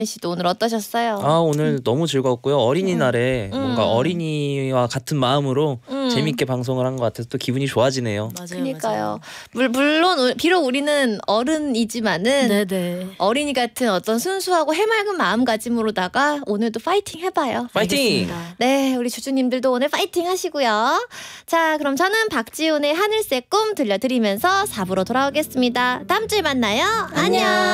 씨도 오늘 어떠셨어요? 오늘 너무 즐거웠고요. 어린이날에 뭔가 어린이와 같은 마음으로 재밌게 방송을 한 것 같아서 또 기분이 좋아지네요. 맞아요. 그러니까요. 물론 비록 우리는 어른이지만은 네네. 어린이 같은 어떤 순수하고 해맑은 마음가짐으로다가 오늘도 파이팅 해봐요. 파이팅! 알겠습니다. 네, 우리 주주님들도 오늘 파이팅 하시고요. 자, 그럼 저는 박지훈의 하늘색 꿈 들려드리면서 4부로 돌아오겠습니다. 다음 주에 만나요. 안녕.